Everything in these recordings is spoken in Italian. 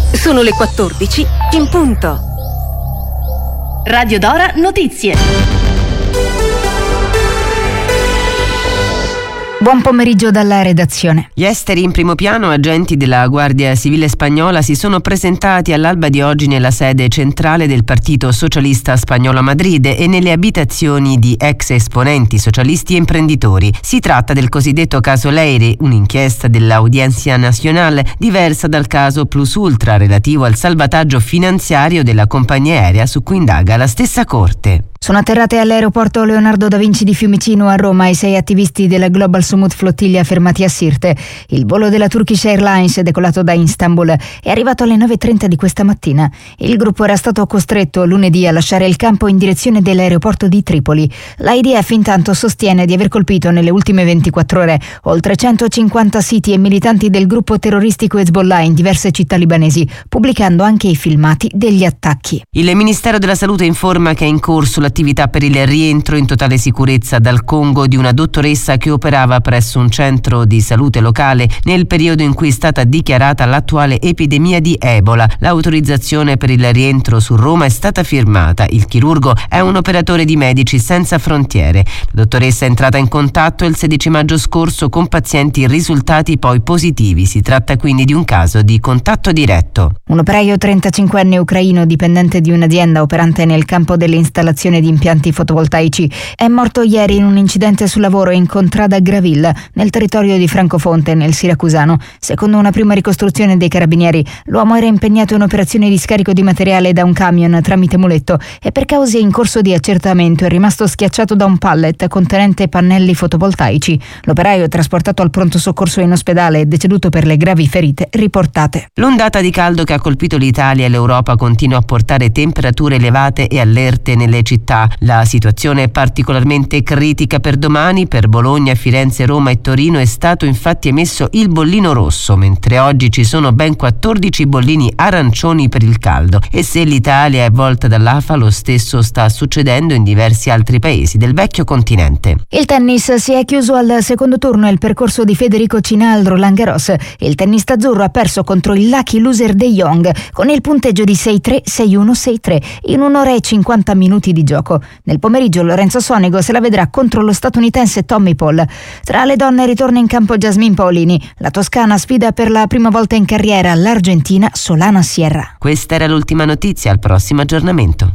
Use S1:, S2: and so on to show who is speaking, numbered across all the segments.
S1: Sono le 14 in punto.
S2: Radio Dora Notizie.
S3: Buon pomeriggio dalla redazione.
S4: Gli esteri in primo piano, agenti della Guardia Civile spagnola, si sono presentati all'alba di oggi nella sede centrale del Partito Socialista Spagnolo a Madrid e nelle abitazioni di ex esponenti socialisti e imprenditori. Si tratta del cosiddetto caso Leire, un'inchiesta dell'Audiencia Nacional diversa dal caso Plus Ultra relativo al salvataggio finanziario della compagnia aerea su cui indaga la stessa Corte.
S3: Sono atterrate all'aeroporto Leonardo da Vinci di Fiumicino a Roma i 6 attivisti della Global Summit Flottiglia fermati a Sirte. Il volo della Turkish Airlines, decolato da Istanbul, è arrivato alle 9:30 di questa mattina. Il gruppo era stato costretto lunedì a lasciare il campo in direzione dell'aeroporto di Tripoli. L'IDF intanto sostiene di aver colpito nelle ultime 24 ore oltre 150 siti e militanti del gruppo terroristico Hezbollah in diverse città libanesi, pubblicando anche i filmati degli attacchi.
S4: Il Ministero della Salute informa che è in corso l'attività per il rientro in totale sicurezza dal Congo di una dottoressa che operava presso un centro di salute locale nel periodo in cui è stata dichiarata l'attuale epidemia di Ebola. L'autorizzazione per il rientro su Roma è stata firmata. Il chirurgo è un operatore di Medici Senza Frontiere. La dottoressa è entrata in contatto il 16 maggio scorso con pazienti risultati poi positivi. Si tratta quindi di un caso di contatto diretto.
S3: Un operaio 35enne ucraino dipendente di un'azienda operante nel campo delle installazioni di impianti fotovoltaici è morto ieri in un incidente sul lavoro in contrada Graville, nel territorio di Francofonte, nel Siracusano. Secondo una prima ricostruzione dei carabinieri, l'uomo era impegnato in operazioni di scarico di materiale da un camion tramite muletto e per cause in corso di accertamento è rimasto schiacciato da un pallet contenente pannelli fotovoltaici. L'operaio, trasportato al pronto soccorso in ospedale, è deceduto per le gravi ferite riportate.
S4: L'ondata di caldo che ha colpito l'Italia e l'Europa continua a portare temperature elevate e allerte nelle città. La situazione è particolarmente critica per domani. Per Bologna, Firenze, Roma e Torino è stato infatti emesso il bollino rosso, mentre oggi ci sono ben 14 bollini arancioni per il caldo. E se l'Italia è volta dall'afa, lo stesso sta succedendo in diversi altri paesi del vecchio continente.
S3: Il tennis si è chiuso al secondo turno e il percorso di Federico Cina al Roland Garros. Il tennista azzurro ha perso contro il lucky loser De Jong con il punteggio di 6-3, 6-1, 6-3 in 1 ora e 50 minuti di gioco. Nel pomeriggio Lorenzo Sonego se la vedrà contro lo statunitense Tommy Paul. Tra le donne ritorna in campo Jasmine Paolini. La toscana sfida per la prima volta in carriera l'argentina Solana Sierra.
S4: Questa era l'ultima notizia, al prossimo aggiornamento.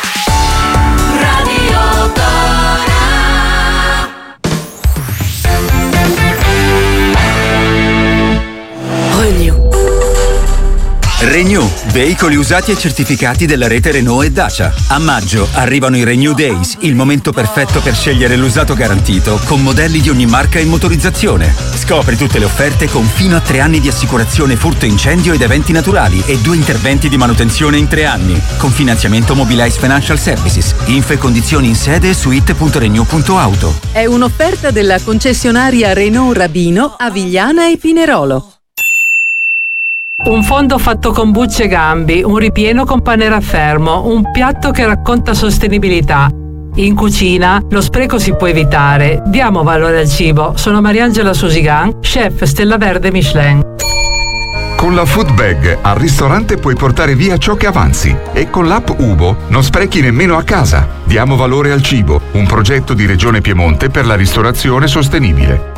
S5: Renew, veicoli usati e certificati della rete Renault e Dacia. A maggio arrivano i Renew Days, il momento perfetto per scegliere l'usato garantito con modelli di ogni marca e motorizzazione. Scopri tutte le offerte con fino a 3 anni di assicurazione furto incendio ed eventi naturali e 2 interventi di manutenzione in 3 anni. Con finanziamento Mobilize Financial Services. Info e condizioni in sede su it.renew.auto.
S6: È un'offerta della concessionaria Renault Rabino, Avigliana e Pinerolo.
S7: Un fondo fatto con bucce e gambi, un ripieno con pane raffermo, un piatto che racconta sostenibilità. In cucina lo spreco si può evitare. Diamo valore al cibo. Sono Mariangela Susigan, chef Stella Verde Michelin.
S8: Con la Food Bag al ristorante puoi portare via ciò che avanzi e con l'app Ubo non sprechi nemmeno a casa. Diamo valore al cibo, un progetto di Regione Piemonte per la ristorazione sostenibile.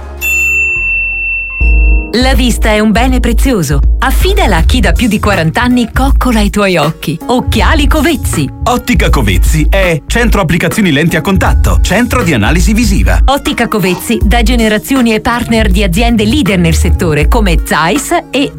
S9: La vista è un bene prezioso. Affidala a chi da più di 40 anni coccola i tuoi occhi. Occhiali Covezzi.
S10: Ottica Covezzi è centro applicazioni lenti a contatto, centro di analisi visiva.
S9: Ottica Covezzi da generazioni e partner di aziende leader nel settore come Zeiss e